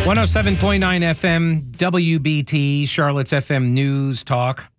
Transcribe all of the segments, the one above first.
107.9 FM, WBT, Charlotte's FM News Talk.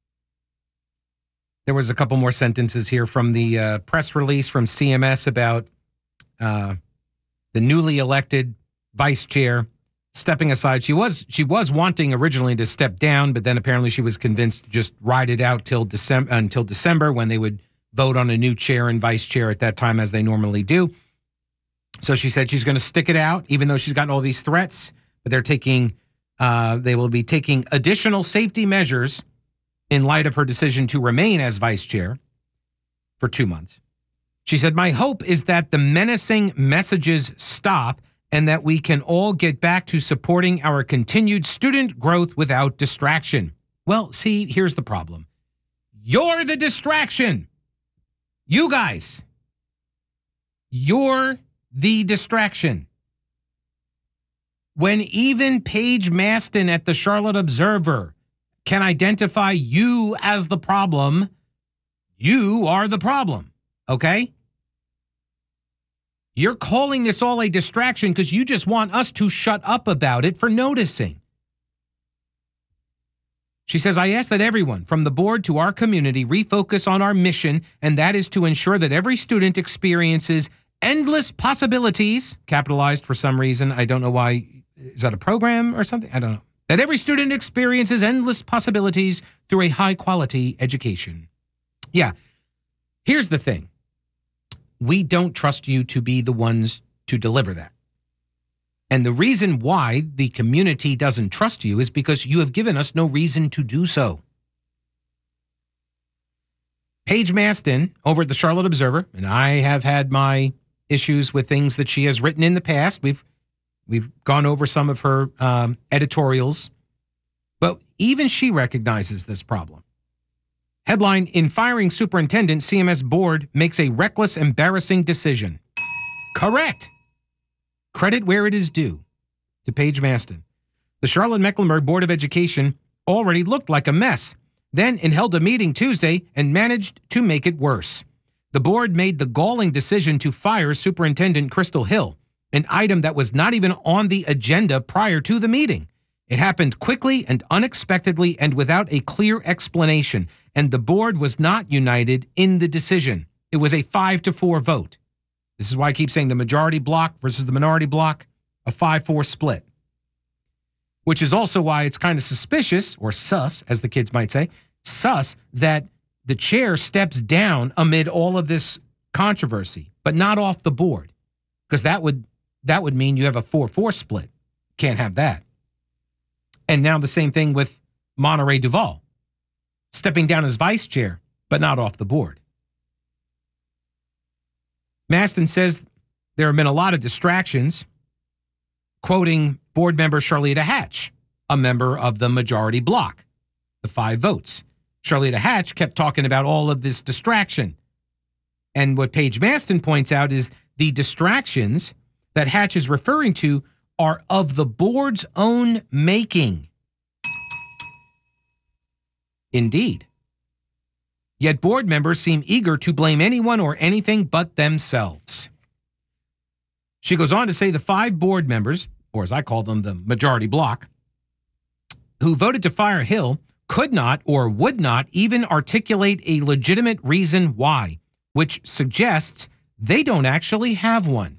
There was a couple more sentences here from the press release from CMS about the newly elected vice chair stepping aside. She was wanting originally to step down, but then apparently she was convinced to just ride it out until December when they would vote on a new chair and vice chair at that time, as they normally do. So she said she's going to stick it out, even though she's gotten all these threats. But they will be taking additional safety measures in light of her decision to remain as vice chair for 2 months. She said, "My hope is that the menacing messages stop and that we can all get back to supporting our continued student growth without distraction." Well, see, here's the problem. You're the distraction. You guys. You're the distraction. When even Paige Maston at the Charlotte Observer can identify you as the problem, you are the problem, okay? You're calling this all a distraction because you just want us to shut up about it for noticing. She says, "I ask that everyone, from the board to our community, refocus on our mission, and that is to ensure that every student experiences endless possibilities," capitalized for some reason. I don't know why. Is that a program or something? I don't know. "That every student experiences endless possibilities through a high-quality education." Yeah, here's the thing. We don't trust you to be the ones to deliver that. And the reason why the community doesn't trust you is because you have given us no reason to do so. Paige Maston over at the Charlotte Observer, and I have had my issues with things that she has written in the past. We've gone over some of her editorials, but even she recognizes this problem. Headline, "In firing superintendent, CMS board makes a reckless, embarrassing decision." Correct. Credit where it is due to Paige Maston. The Charlotte-Mecklenburg Board of Education already looked like a mess. Then it held a meeting Tuesday and managed to make it worse. The board made the galling decision to fire Superintendent Crystal Hill, an item that was not even on the agenda prior to the meeting. It happened quickly and unexpectedly and without a clear explanation, and the board was not united in the decision. It was a 5-4 vote. This is why I keep saying the majority block versus the minority block, a 5-4 split. Which is also why it's kind of suspicious, or sus, as the kids might say, sus, that the chair steps down amid all of this controversy, but not off the board. Because that would mean you have a 4-4 split. Can't have that. And now the same thing with Monterey Duval, stepping down as vice chair, but not off the board. Maston says there have been a lot of distractions, quoting board member Charlita Hatch, a member of the majority bloc, the 5 votes. Charlita Hatch kept talking about all of this distraction. And what Paige Maston points out is the distractions that Hatch is referring to are of the board's own making. Indeed. Yet board members seem eager to blame anyone or anything but themselves. She goes on to say the 5 board members, or as I call them, the majority bloc, who voted to fire Hill could not or would not even articulate a legitimate reason why, which suggests they don't actually have one.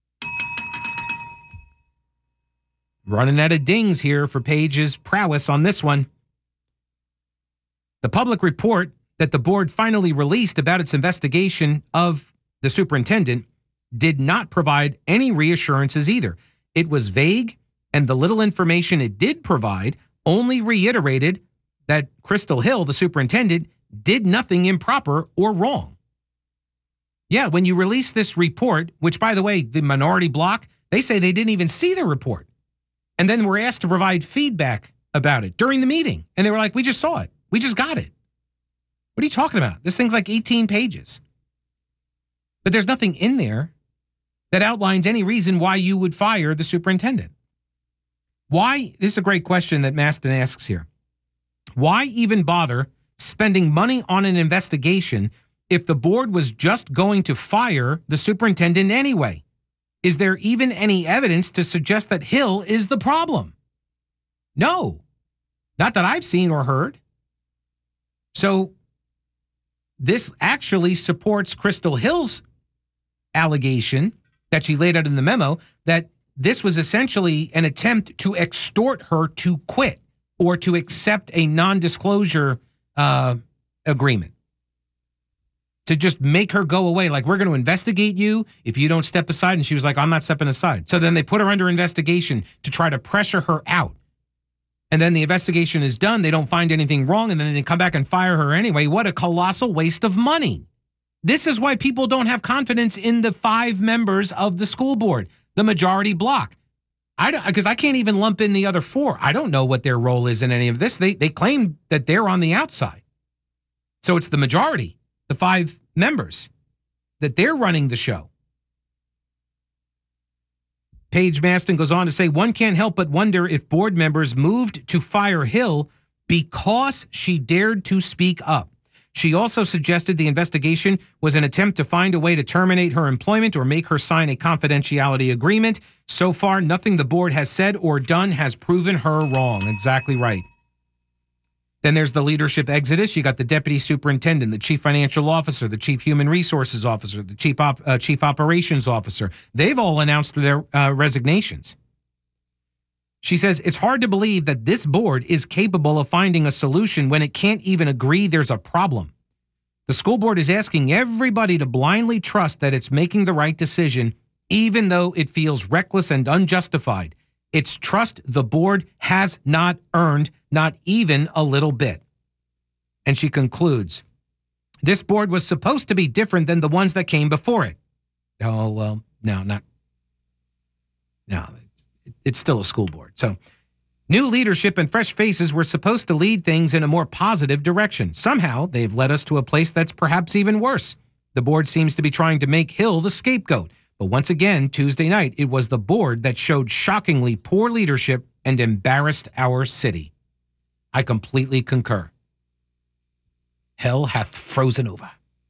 Running out of dings here for Paige's prowess on this one. The public report that the board finally released about its investigation of the superintendent did not provide any reassurances either. It was vague, and the little information it did provide only reiterated that Crystal Hill, the superintendent, did nothing improper or wrong. Yeah, when you release this report, which, by the way, the minority bloc, they say they didn't even see the report. And then were asked to provide feedback about it during the meeting. And they were like, we just saw it. We just got it. What are you talking about? This thing's like 18 pages. But there's nothing in there that outlines any reason why you would fire the superintendent. Why? This is a great question that Maston asks here. Why even bother spending money on an investigation if the board was just going to fire the superintendent anyway? Is there even any evidence to suggest that Hill is the problem? No, not that I've seen or heard. So this actually supports Crystal Hill's allegation that she laid out in the memo that this was essentially an attempt to extort her to quit or to accept a non-disclosure agreement. To just make her go away, like, we're going to investigate you if you don't step aside. And she was like, I'm not stepping aside. So then they put her under investigation to try to pressure her out. And then the investigation is done. They don't find anything wrong. And then they come back and fire her anyway. What a colossal waste of money. This is why people don't have confidence in the 5 members of the school board, the majority block. Because I can't even lump in the other 4. I don't know what their role is in any of this. They claim that they're on the outside. So it's the majority, the 5 members, that they're running the show. Paige Maston goes on to say, one can't help but wonder if board members moved to fire Hill because she dared to speak up. She also suggested the investigation was an attempt to find a way to terminate her employment or make her sign a confidentiality agreement. So far, nothing the board has said or done has proven her wrong. Exactly right. Then there's the leadership exodus. You got the deputy superintendent, the chief financial officer, the chief human resources officer, the chief operations officer. They've all announced their resignations. She says, it's hard to believe that this board is capable of finding a solution when it can't even agree there's a problem. The school board is asking everybody to blindly trust that it's making the right decision, even though it feels reckless and unjustified. It's trust the board has not earned, not even a little bit. And she concludes, this board was supposed to be different than the ones that came before it. Oh, well, no, it's still a school board. So new leadership and fresh faces were supposed to lead things in a more positive direction. Somehow they've led us to a place that's perhaps even worse. The board seems to be trying to make Hill the scapegoat. But once again, Tuesday night, it was the board that showed shockingly poor leadership and embarrassed our city. I completely concur. Hell hath frozen over.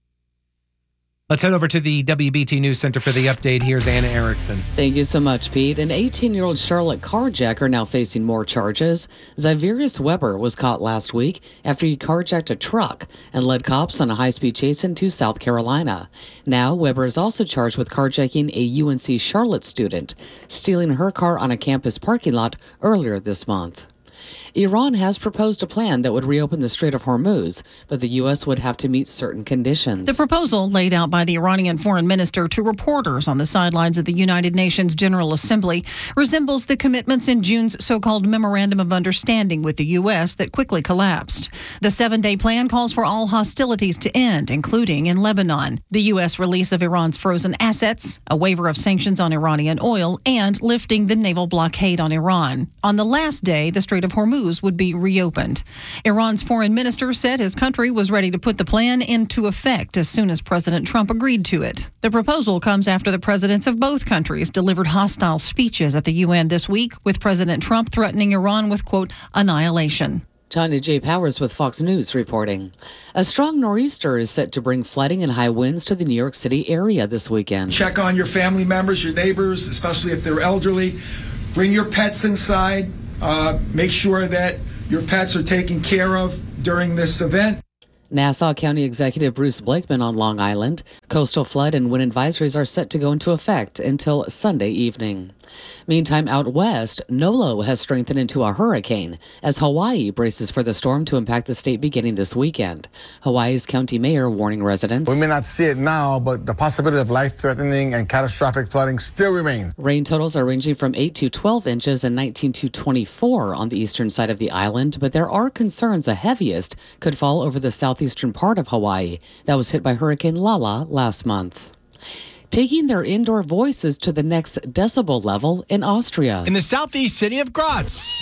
Let's head over to the WBT News Center for the update. Here's Anna Erickson. Thank you so much, Pete. An 18-year-old Charlotte carjacker now facing more charges. Xaverius Weber was caught last week after he carjacked a truck and led cops on a high-speed chase into South Carolina. Now, Weber is also charged with carjacking a UNC Charlotte student, stealing her car on a campus parking lot earlier this month. Iran has proposed a plan that would reopen the Strait of Hormuz, but the U.S. would have to meet certain conditions. The proposal laid out by the Iranian foreign minister to reporters on the sidelines of the United Nations General Assembly resembles the commitments in June's so-called Memorandum of Understanding with the U.S. that quickly collapsed. The 7-day plan calls for all hostilities to end, including in Lebanon, the U.S. release of Iran's frozen assets, a waiver of sanctions on Iranian oil, and lifting the naval blockade on Iran. On the last day, the Strait of Hormuz would be reopened. Iran's foreign minister said his country was ready to put the plan into effect as soon as President Trump agreed to it. The proposal comes after the presidents of both countries delivered hostile speeches at the UN this week, with President Trump threatening Iran with, quote, annihilation. Tanya J. Powers with Fox News reporting. A strong nor'easter is set to bring flooding and high winds to the New York City area this weekend. Check on your family members, your neighbors, especially if they're elderly. Bring your pets inside. Make sure that your pets are taken care of during this event. Nassau County Executive Bruce Blakeman on Long Island. Coastal flood and wind advisories are set to go into effect until Sunday evening. Meantime, out west, Nolo has strengthened into a hurricane as Hawaii braces for the storm to impact the state beginning this weekend. Hawaii's county mayor warning residents. We may not see it now, but the possibility of life-threatening and catastrophic flooding still remains. Rain totals are ranging from 8 to 12 inches and 19 to 24 on the eastern side of the island, but there are concerns the heaviest could fall over the southeastern part of Hawaii that was hit by Hurricane Lala last month. Taking their indoor voices to the next decibel level in Austria. In the southeast city of Graz,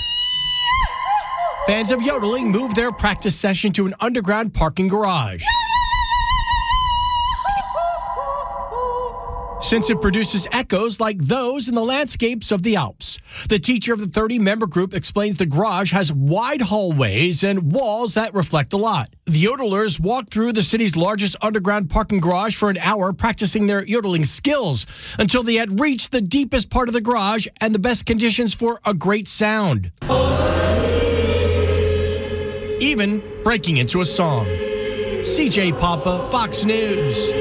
fans of yodeling moved their practice session to an underground parking garage. since it produces echoes like those in the landscapes of the Alps. The teacher of the 30-member group explains the garage has wide hallways and walls that reflect a lot. The yodelers walked through the city's largest underground parking garage for an hour practicing their yodeling skills until they had reached the deepest part of the garage and the best conditions for a great sound. Even breaking into a song. CJ Papa, Fox News.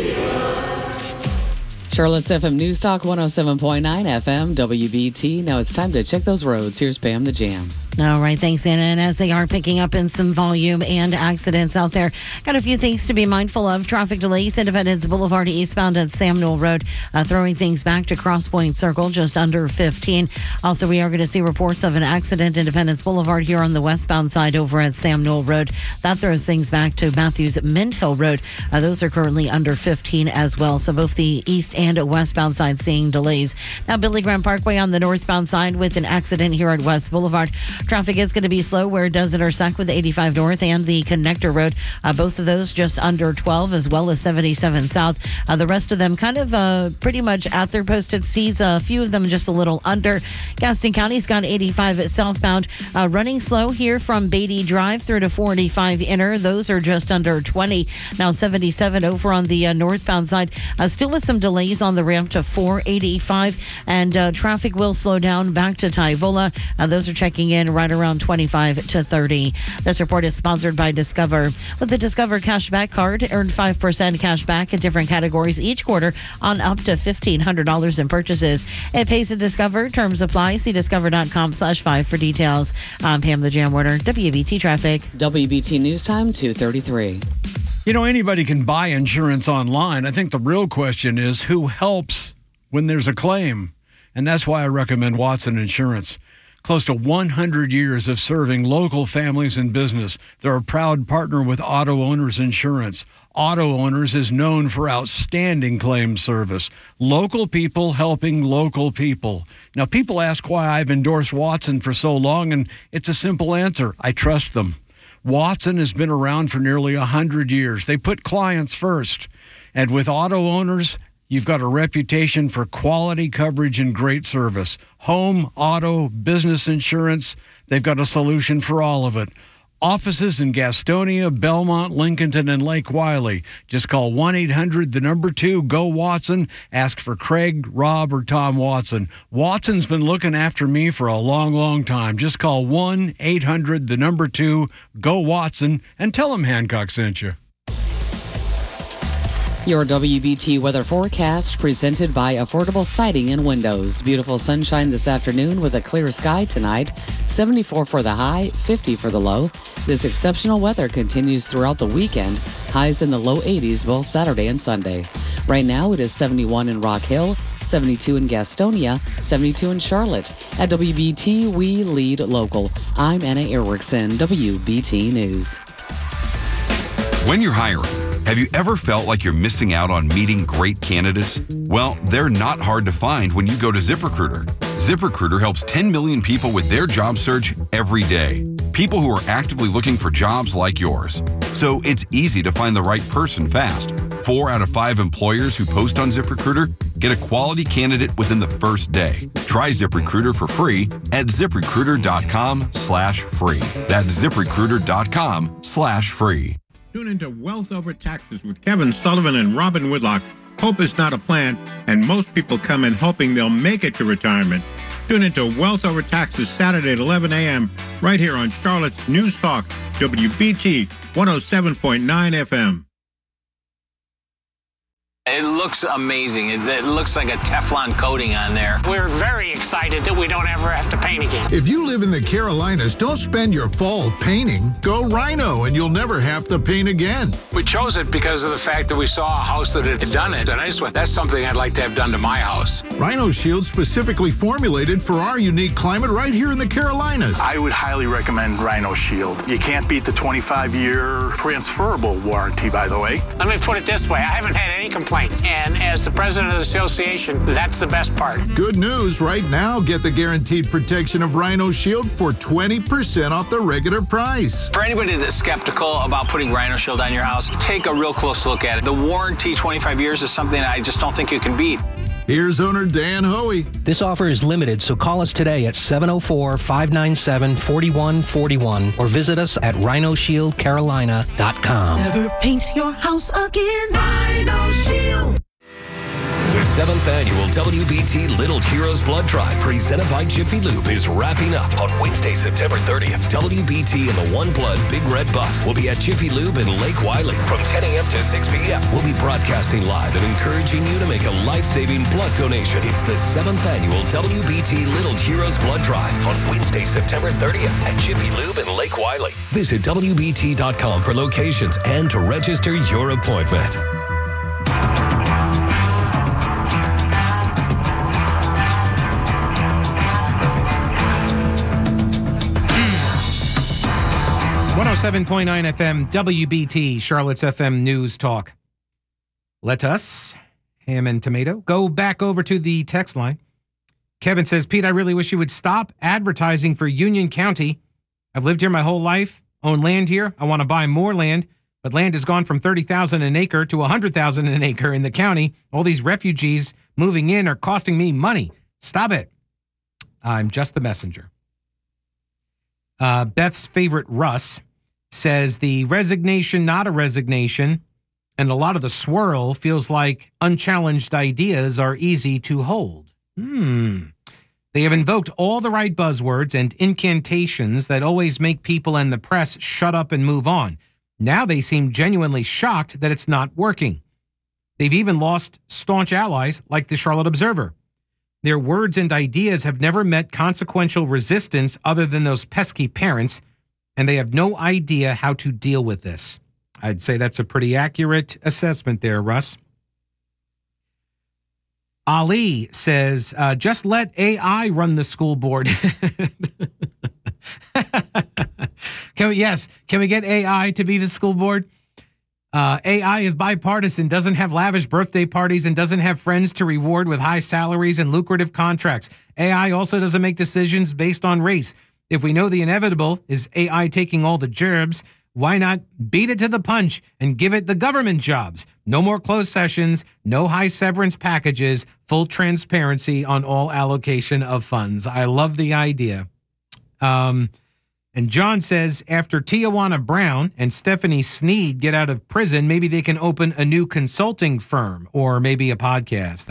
Charlotte's FM News Talk 107.9 FM WBT. Now it's time to check those roads. Here's Pam the Jam. All right, thanks, Anna. And as they are picking up in some volume and accidents out there, got a few things to be mindful of. Traffic delays, Independence Boulevard eastbound at Sam Newell Road, throwing things back to Cross Point Circle, just under 15. Also, we are going to see reports of an accident, Independence Boulevard here on the westbound side over at Sam Newell Road. That throws things back to Matthews Mint Hill Road. Those are currently under 15 as well. So both the east and westbound side seeing delays. Now, Billy Graham Parkway on the northbound side with an accident here at West Boulevard. Traffic is going to be slow where it does intersect with 85 North and the Connector Road. Both of those just under 12, as well as 77 South. The rest of them kind of pretty much at their posted speeds. A few of them just a little under. Gaston County's got 85 southbound. Running slow here from Beatty Drive through to 45 Inner. Those are just under 20. Now 77 over on the northbound side. Still with some delays on the ramp to 485. And traffic will slow down back to Tyvola. Those are checking in right around 25 to 30. This report is sponsored by Discover. With the Discover Cashback Card, earn 5% cash back in different categories each quarter on up to $1,500 in purchases. It pays to Discover. Terms apply. See discover.com/5 for details. I'm Pam the Jam Warner, WBT Traffic. WBT News Time 2:33. You know, anybody can buy insurance online. I think the real question is who helps when there's a claim. And that's why I recommend Watson Insurance. Close to 100 years of serving local families and business. They're a proud partner with Auto Owners Insurance. Auto Owners is known for outstanding claim service. Local people helping local people. Now, people ask why I've endorsed Watson for so long, and it's a simple answer. I trust them. Watson has been around for nearly 100 years. They put clients first. And with Auto Owners, you've got a reputation for quality coverage and great service. Home, auto, business insurance, they've got a solution for all of it. Offices in Gastonia, Belmont, Lincolnton, and Lake Wylie. Just call 1-800-2-GO-WATSON. Ask for Craig, Rob, or Tom Watson. Watson's been looking after me for a long, long time. Just call 1-800-2-GO-WATSON and tell them Hancock sent you. Your WBT weather forecast presented by Affordable Siding and Windows. Beautiful sunshine this afternoon with a clear sky tonight. 74 for the high, 50 for the low. This exceptional weather continues throughout the weekend. Highs in the low 80s both Saturday and Sunday. Right now it is 71 in Rock Hill, 72 in Gastonia, 72 in Charlotte. At WBT, we lead local. I'm Anna Erickson, WBT News. When you're hiring, have you ever felt like you're missing out on meeting great candidates? Well, they're not hard to find when you go to ZipRecruiter. ZipRecruiter helps 10 million people with their job search every day. People who are actively looking for jobs like yours. So it's easy to find the right person fast. 4 out of 5 employers who post on ZipRecruiter get a quality candidate within the first day. Try ZipRecruiter for free at ZipRecruiter.com/free. That's ZipRecruiter.com/free. Tune into Wealth Over Taxes with Kevin Sullivan and Robin Whitlock. Hope is not a plan, and most people come in hoping they'll make it to retirement. Tune into Wealth Over Taxes Saturday at 11 a.m. right here on Charlotte's News Talk, WBT 107.9 FM. It looks amazing. It looks like a Teflon coating on there. We're very excited that we don't ever have to paint again. If you live in the Carolinas, don't spend your fall painting. Go Rhino and you'll never have to paint again. We chose it because of the fact that we saw a house that had done it, and I just went, that's something I'd like to have done to my house. Rhino Shield specifically formulated for our unique climate right here in the Carolinas. I would highly recommend Rhino Shield. You can't beat the 25-year transferable warranty, by the way. Let me put it this way. I haven't had any complaints. And as the president of the association, that's the best part. Good news. Right now, Now get the guaranteed protection of Rhino Shield for 20% off the regular price. For anybody that's skeptical about putting Rhino Shield on your house, take a real close look at it. The warranty, 25 years, is something I just don't think you can beat. Here's owner Dan Hoey. This offer is limited, so call us today at 704-597-4141 or visit us at rhinoshieldcarolina.com. Never paint your house again. Rhino Shield. The 7th annual WBT Little Heroes Blood Drive presented by Jiffy Lube is wrapping up on Wednesday, September 30th. WBT and the One Blood Big Red Bus will be at Jiffy Lube in Lake Wiley from 10 a.m. to 6 p.m. We'll be broadcasting live and encouraging you to make a life-saving blood donation. It's the 7th annual WBT Little Heroes Blood Drive on Wednesday, September 30th at Jiffy Lube in Lake Wiley. Visit WBT.com for locations and to register your appointment. .9 FM, WBT, Charlotte's FM News Talk. Let us, ham and tomato, go back over to the text line. Kevin says, Pete, I really wish you would stop advertising for Union County. I've lived here my whole life, own land here. I want to buy more land, but land has gone from $30,000 an acre to $100,000 an acre in the county. All these refugees moving in are costing me money. Stop it. I'm just the messenger. Beth's favorite Russ says the resignation, not a resignation, and a lot of the swirl feels like unchallenged ideas are easy to hold. They have invoked all the right buzzwords and incantations that always make people and the press shut up and move on. Now they seem genuinely shocked that it's not working. They've even lost staunch allies like the Charlotte Observer. Their words and ideas have never met consequential resistance other than those pesky parents, and they have no idea how to deal with this. I'd say that's a pretty accurate assessment there, Russ. Ali says, just let AI run the school board. Can we get AI to be the school board? AI is bipartisan, doesn't have lavish birthday parties, and doesn't have friends to reward with high salaries and lucrative contracts. AI also doesn't make decisions based on race. If we know the inevitable is AI taking all the jobs, why not beat it to the punch and give it the government jobs? No more closed sessions, no high severance packages, full transparency on all allocation of funds. I love the idea. And John says, after Tijuana Brown and Stephanie Sneed get out of prison, maybe they can open a new consulting firm or maybe a podcast.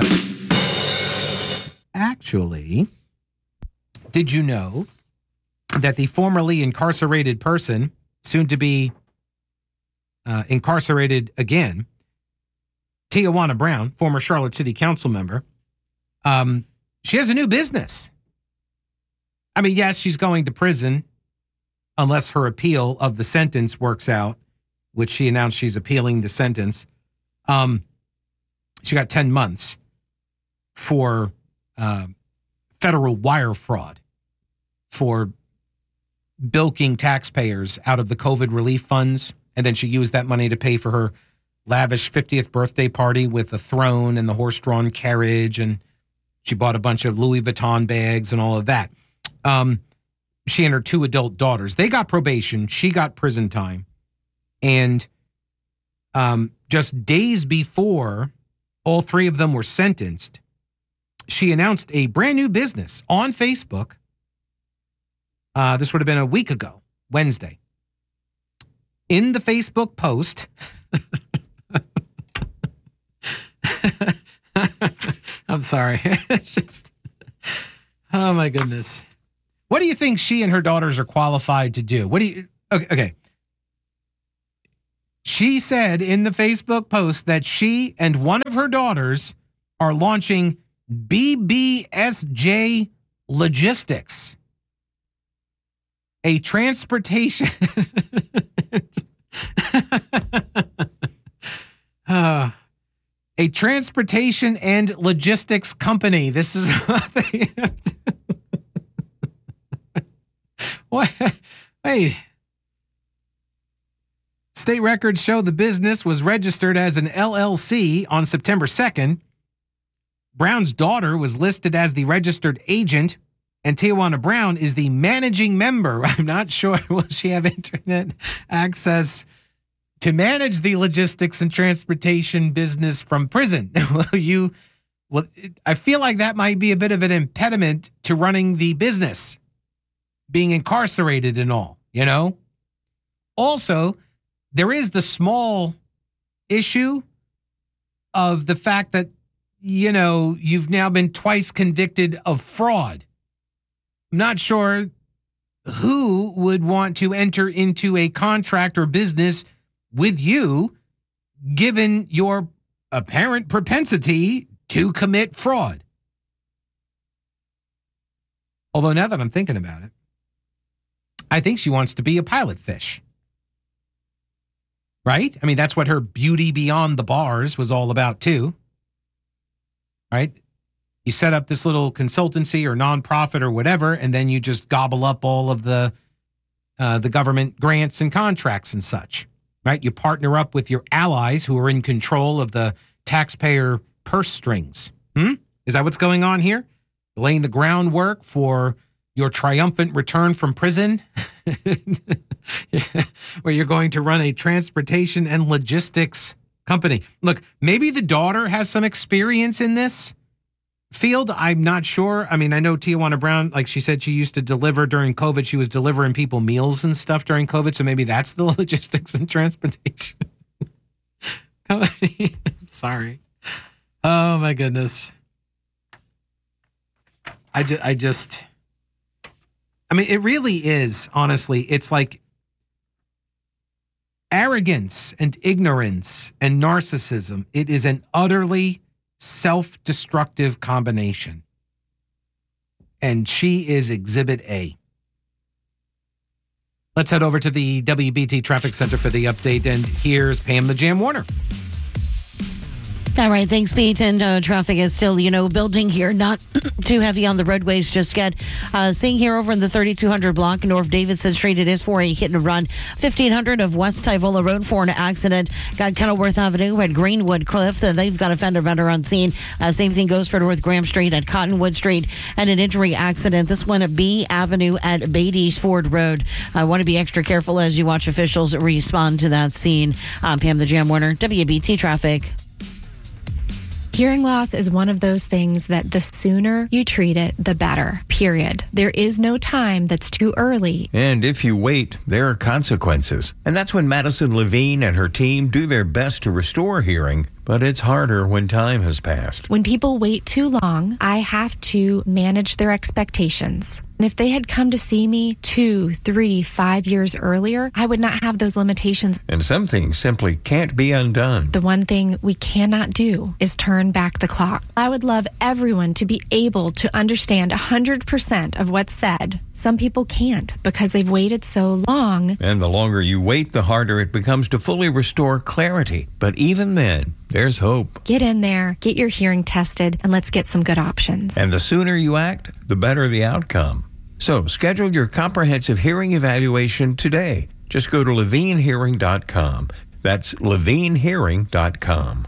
Actually, did you know that the formerly incarcerated person, soon to be incarcerated again, Tijuana Brown, former Charlotte City Council member, she has a new business. I mean, yes, she's going to prison unless her appeal of the sentence works out, which she announced she's appealing the sentence. She got 10 months for federal wire fraud, for bilking taxpayers out of the COVID relief funds. And then she used that money to pay for her lavish 50th birthday party with a throne and the horse-drawn carriage. And she bought a bunch of Louis Vuitton bags and all of that. She and her 2 adult daughters, they got probation. She got prison time. And just days before all 3 of them were sentenced, she announced a brand new business on Facebook. This would have been a week ago, Wednesday. In the Facebook post, I'm sorry. It's just, oh my goodness. What do you think she and her daughters are qualified to do? Okay. She said in the Facebook post that she and one of her daughters are launching BBSJ Logistics, a transportation a transportation and logistics company. This is what they have to. What? Wait. State records show the business was registered as an LLC on September 2nd. Brown's daughter was listed as the registered agent And Tijuana Brown is the managing member. I'm not sure, will she have internet access to manage the logistics and transportation business from prison? Well, I feel like that might be a bit of an impediment to running the business, being incarcerated and all, you know? Also, there is the small issue of the fact that, you know, you've now been twice convicted of fraud. I'm not sure who would want to enter into a contract or business with you, given your apparent propensity to commit fraud. Although now that I'm thinking about it, I think she wants to be a pilot fish. Right? I mean, that's what her Beauty Beyond the Bars was all about too. Right? You set up this little consultancy or nonprofit or whatever, and then you just gobble up all of the government grants and contracts and such, right? You partner up with your allies who are in control of the taxpayer purse strings. Is that what's going on here? Laying the groundwork for your triumphant return from prison, where you're going to run a transportation and logistics company. Look, maybe the daughter has some experience in this field. I'm not sure. I mean, I know Tijuana Brown, like she said, she used to deliver during COVID. She was delivering people meals and stuff during COVID. So maybe that's the logistics and transportation company. Sorry. Oh my goodness. I mean, it really is, honestly, it's like arrogance and ignorance and narcissism. It is an utterly self-destructive combination. And she is Exhibit A. Let's head over to the WBT Traffic Center for the update. And here's Pam the Jam Warner. All right, thanks, Pete. And traffic is still, building here. Not too heavy on the roadways just yet. Seeing here over in the 3200 block, North Davidson Street, it is for a hit and run. 1500 of West Tyvola Road for an accident. Got Kenilworth Avenue at Greenwood Cliff. They've got a fender bender on scene. Same thing goes for North Graham Street at Cottonwood Street. And an injury accident. This one at B Avenue at Beatty's Ford Road. I want to be extra careful as you watch officials respond to that scene. I'm Pam the Jam Warner, WBT Traffic. Hearing loss is one of those things that the sooner you treat it, the better, period. There is no time that's too early. And if you wait, there are consequences. And that's when Madison Levine and her team do their best to restore hearing, but it's harder when time has passed. When people wait too long, I have to manage their expectations. And if they had come to see me 2, 3, 5 years earlier, I would not have those limitations. And some things simply can't be undone. The one thing we cannot do is turn back the clock. I would love everyone to be able to understand 100% of what's said. Some people can't because they've waited so long. And the longer you wait, the harder it becomes to fully restore clarity. But even then, there's hope. Get in there, get your hearing tested, and let's get some good options. And the sooner you act, the better the outcome. So schedule your comprehensive hearing evaluation today. Just go to levinehearing.com. That's levinehearing.com.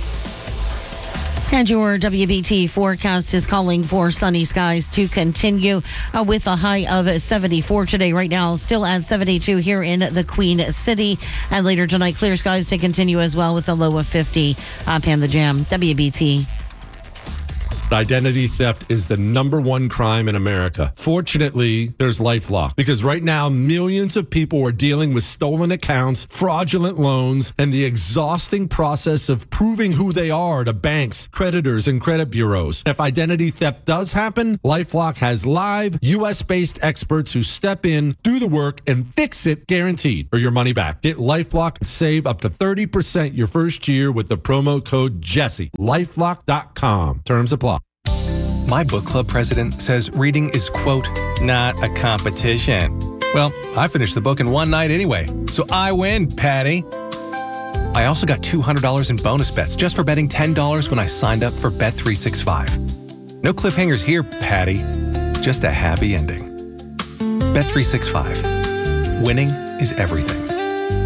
And your WBT forecast is calling for sunny skies to continue with a high of 74 today. Right now, still at 72 here in the Queen City. And later tonight, clear skies to continue as well with a low of 50. Pam the Jam, WBT. Identity theft is the #1 crime in America. Fortunately, there's LifeLock, because right now millions of people are dealing with stolen accounts, fraudulent loans, and the exhausting process of proving who they are to banks, creditors, and credit bureaus. If identity theft does happen, LifeLock has live US-based experts who step in, do the work, and fix it, guaranteed, or your money back. Get LifeLock and save up to 30% your first year with the promo code Jesse. LifeLock.com. Terms apply. My book club president says reading is, quote, not a competition. Well, I finished the book in one night anyway, so I win, Patty. I also got $200 in bonus bets just for betting $10 when I signed up for Bet365. No cliffhangers here, Patty. Just a happy ending. Bet365. Winning is everything.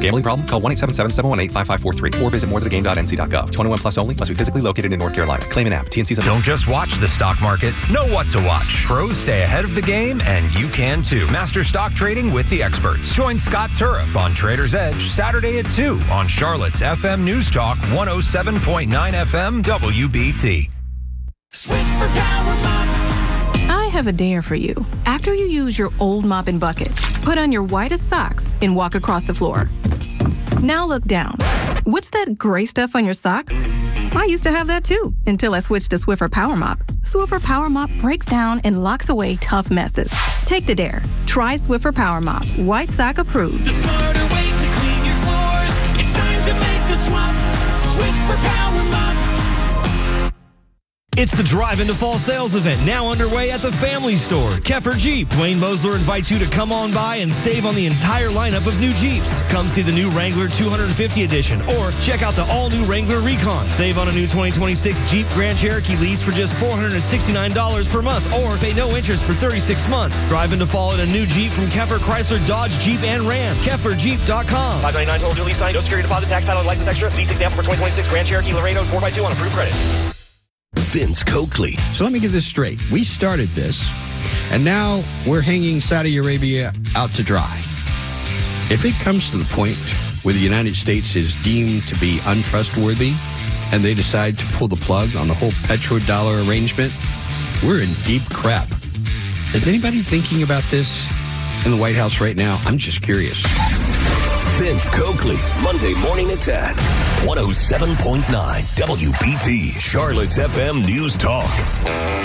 Gambling problem? Call 1-877-718-5543 or visit morethanagame.nc.gov. 21 plus only. Must be physically located in North Carolina. Claim an app. TNC's Don't just watch the stock market. Know what to watch. Pros stay ahead of the game, and you can too. Master stock trading with the experts. Join Scott Turriff on Trader's Edge Saturday at 2 on Charlotte's FM News Talk 107.9 FM WBT. Swiffer Power Mop. I have a dare for you. After you use your old mop and bucket, put on your whitest socks and walk across the floor. Now look down. What's that gray stuff on your socks? I used to have that too, until I switched to Swiffer Power Mop. Swiffer Power Mop breaks down and locks away tough messes. Take the dare. Try Swiffer Power Mop. White sock approved. The smarter way to clean your floors. It's time to make the swap. Swiffer Power Mop. It's the Drive into Fall sales event now underway at the Family Store. Keffer Jeep. Dwayne Mosler invites you to come on by and save on the entire lineup of new Jeeps. Come see the new Wrangler 250 edition or check out the all-new Wrangler Recon. Save on a new 2026 Jeep Grand Cherokee lease for just $469 per month or pay no interest for 36 months. Drive into Fall in a new Jeep from Keffer, Chrysler, Dodge, Jeep, and Ram. KefferJeep.com. $599 total due lease sign. No security deposit, tax, title, and license extra. Lease example for 2026 Grand Cherokee Laredo 4x2 on approved credit. Vince Coakley. So let me get this straight. We started this, and now we're hanging Saudi Arabia out to dry. If it comes to the point where the United States is deemed to be untrustworthy and they decide to pull the plug on the whole petrodollar arrangement, we're in deep crap. Is anybody thinking about this in the White House right now? I'm just curious. Vince Coakley, Monday morning at 10. 107.9 WBT, Charlotte's FM News Talk.